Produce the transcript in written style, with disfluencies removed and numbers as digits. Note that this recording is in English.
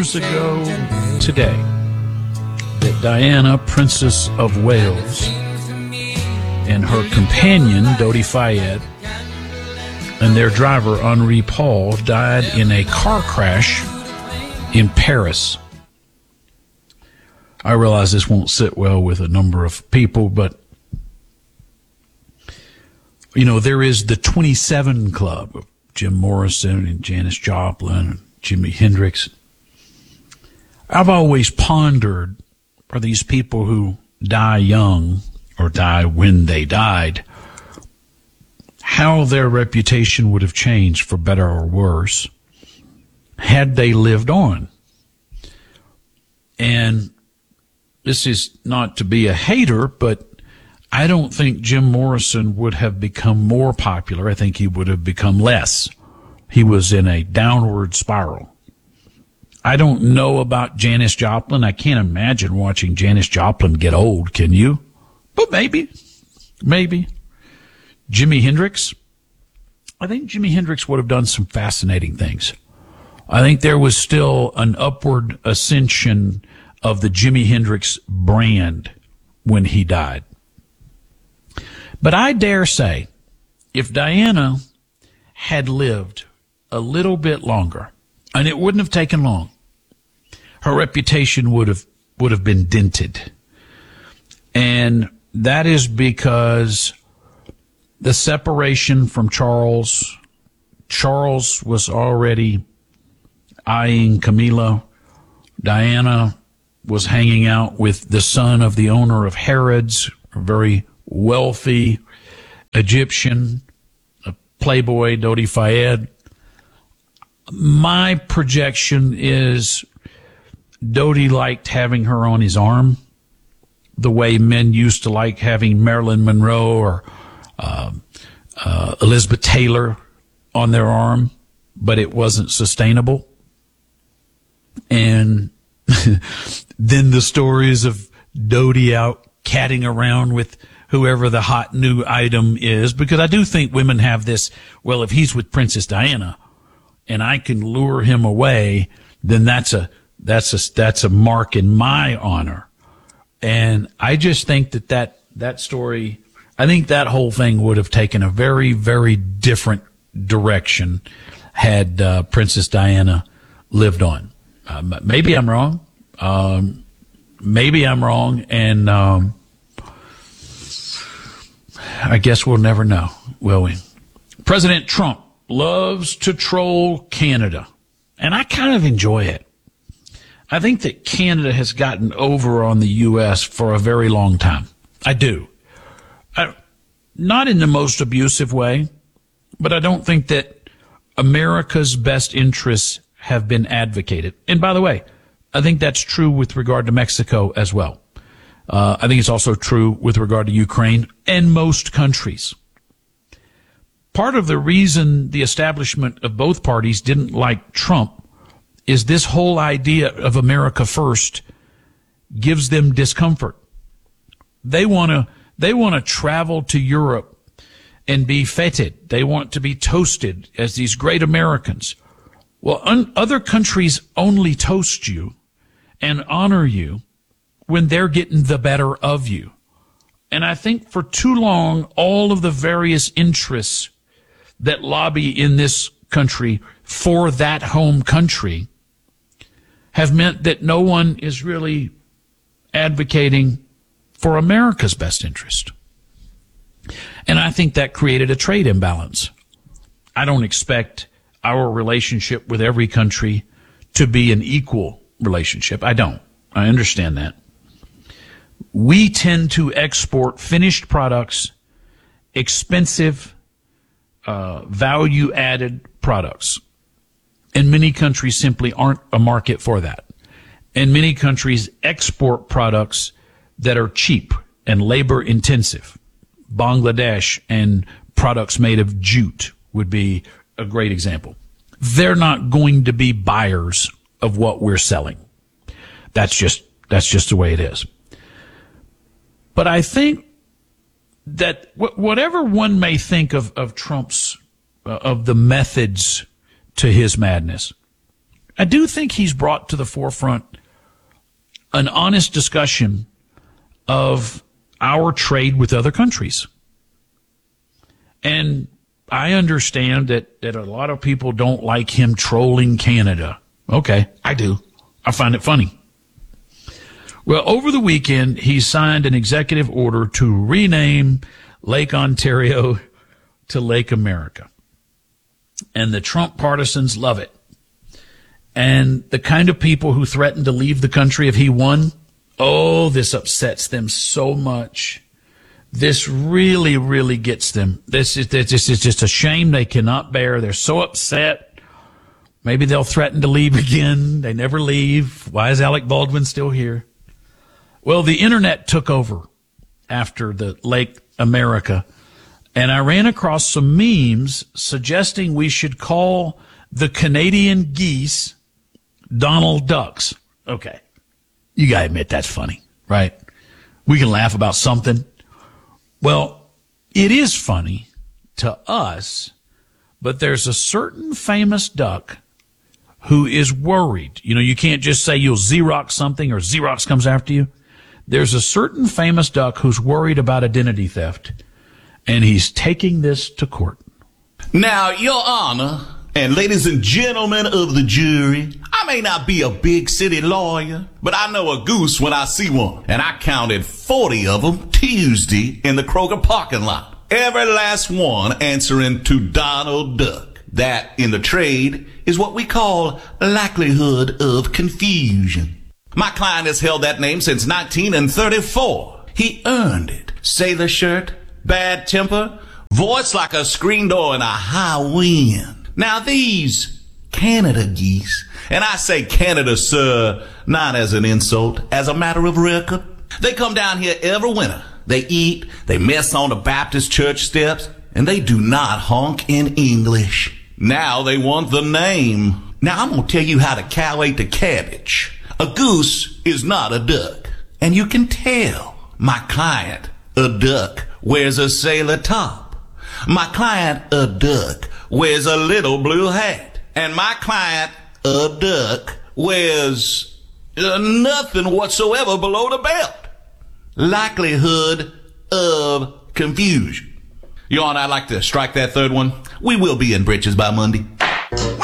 years ago today that Diana, Princess of Wales, and her companion, Dodi Fayed, and their driver, Henri Paul, died in a car crash in Paris. I realize this won't sit well with a number of people, but, you know, there is the 27 Club of Jim Morrison and Janis Joplin and Jimi Hendrix. I've always pondered, for these people who die young or die when they died, how their reputation would have changed for better or worse had they lived on. And this is not to be a hater, but I don't think Jim Morrison would have become more popular. I think he would have become less. He was in a downward spiral. I don't know about Janis Joplin. I can't imagine watching Janis Joplin get old, can you? But maybe. Jimi Hendrix. I think Jimi Hendrix would have done some fascinating things. I think there was still an upward ascension of the Jimi Hendrix brand when he died. But I dare say, if Diana had lived a little bit longer, and it wouldn't have taken long, her reputation would have been dented. And that is because the separation from Charles was already eyeing Camilla. Diana was hanging out with the son of the owner of Harrods, a very wealthy Egyptian, a playboy, Dodi Fayed. My projection is Dodi liked having her on his arm the way men used to like having Marilyn Monroe or Elizabeth Taylor on their arm, but it wasn't sustainable. And then the stories of Dodi out catting around with whoever the hot new item is, because I do think women have this, well, if he's with Princess Diana and I can lure him away, then that's a mark in my honor. And I just think that story, I think that whole thing would have taken a very, very different direction had Princess Diana lived on. Maybe I'm wrong. And I guess we'll never know, will we? President Trump loves to troll Canada, and I kind of enjoy it. I think that Canada has gotten over on the U.S. for a very long time. I do. Not in the most abusive way, but I don't think that America's best interests have been advocated. And by the way, I think that's true with regard to Mexico as well. I think it's also true with regard to Ukraine and most countries. Part of the reason the establishment of both parties didn't like Trump is this whole idea of America first gives them discomfort. They want to travel to Europe and be feted. They want to be toasted as these great Americans. Well, other countries only toast you and honor you when they're getting the better of you. And I think for too long, all of the various interests that lobby in this country for that home country have meant that no one is really advocating for America's best interest. And I think that created a trade imbalance. I don't expect our relationship with every country to be an equal relationship. I don't. I understand that. We tend to export finished products, expensive, value-added products. And many countries simply aren't a market for that. And many countries export products that are cheap and labor-intensive. Bangladesh and products made of jute would be a great example. They're not going to be buyers of what we're selling. That's just the way it is. But I think that whatever one may think of Trump's, of the methods to his madness, I do think he's brought to the forefront an honest discussion of our trade with other countries. And I understand that a lot of people don't like him trolling Canada. Okay, I do. I find it funny. Well, over the weekend, he signed an executive order to rename Lake Ontario to Lake America. And the Trump partisans love it. And the kind of people who threaten to leave the country if he won, oh, this upsets them so much. This really, really gets them. This is just a shame they cannot bear. They're so upset. Maybe they'll threaten to leave again. They never leave. Why is Alec Baldwin still here? Well, the internet took over after the Lake America, and I ran across some memes suggesting we should call the Canadian geese Donald Ducks. Okay. You gotta admit that's funny, right? We can laugh about something. Well, it is funny to us, but there's a certain famous duck who is worried. You know, you can't just say you'll Xerox something or Xerox comes after you. There's a certain famous duck who's worried about identity theft, and he's taking this to court. Now, Your Honor, and ladies and gentlemen of the jury, I may not be a big city lawyer, but I know a goose when I see one. And I counted 40 of them Tuesday in the Kroger parking lot. Every last one answering to Donald Duck. That, in the trade, is what we call likelihood of confusion. My client has held that name since 1934. He earned it. Sailor shirt, bad temper, voice like a screen door in a high wind. Now these Canada geese, and I say Canada, sir, not as an insult, as a matter of record, they come down here every winter. They eat, they mess on the Baptist church steps, and they do not honk in English. Now they want the name. Now I'm going to tell you how to calculate the cabbage. A goose is not a duck, and you can tell. My client, a duck, wears a sailor top. My client, a duck, wears a little blue hat. And my client, a duck, wears nothing whatsoever below the belt. Likelihood of confusion. Your Honor, I'd like to strike that third one. We will be in breeches by Monday.